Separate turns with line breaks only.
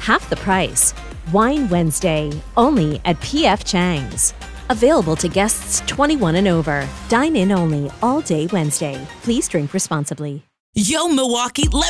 half the price. Wine Wednesday, only at P.F. Chang's. Available to guests 21 and over. Dine in only all day Wednesday. Please drink responsibly.
Yo, Milwaukee, let